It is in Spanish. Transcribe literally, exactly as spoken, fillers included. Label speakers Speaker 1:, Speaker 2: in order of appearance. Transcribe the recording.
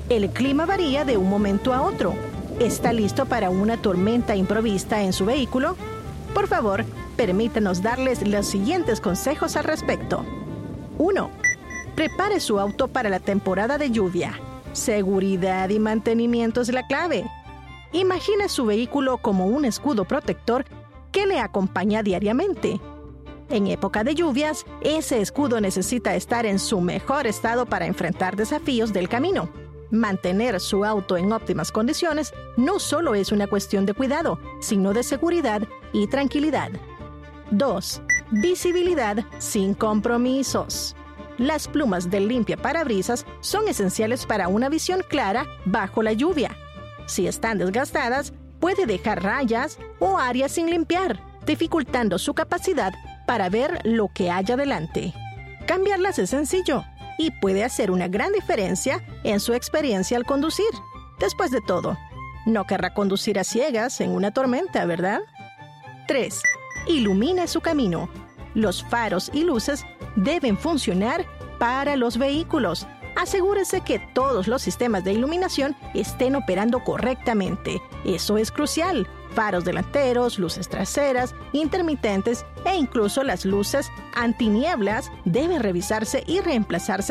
Speaker 1: El clima varía de un momento a otro. ¿Está listo para una tormenta imprevista en su vehículo? Por favor, permítanos darles los siguientes consejos al respecto. uno. Prepare su auto para la temporada de lluvia. Seguridad y mantenimiento es la clave. Imagine su vehículo como un escudo protector que le acompaña diariamente. En época de lluvias, ese escudo necesita estar en su mejor estado para enfrentar desafíos del camino. Mantener su auto en óptimas condiciones no solo es una cuestión de cuidado, sino de seguridad y tranquilidad. dos. Visibilidad sin compromisos. Las plumas del limpiaparabrisas son esenciales para una visión clara bajo la lluvia. Si están desgastadas, puede dejar rayas o áreas sin limpiar, dificultando su capacidad para ver lo que hay adelante. Cambiarlas es sencillo y puede hacer una gran diferencia en su experiencia al conducir. Después de todo, no querrá conducir a ciegas en una tormenta, ¿verdad? tres. Ilumine su camino. Los faros y luces deben funcionar para los vehículos. Asegúrese que todos los sistemas de iluminación estén operando correctamente. Eso es crucial. Faros delanteros, luces traseras, intermitentes e incluso las luces antinieblas deben revisarse y reemplazarse